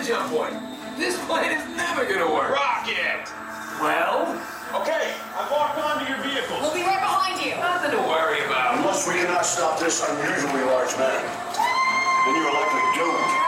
jump point. This plane is never gonna work. Rocket! Well, Okay, I've walked onto your vehicle. We'll be right behind you. nothing to worry about. Unless we cannot stop this unusually large man, then you are likely doomed.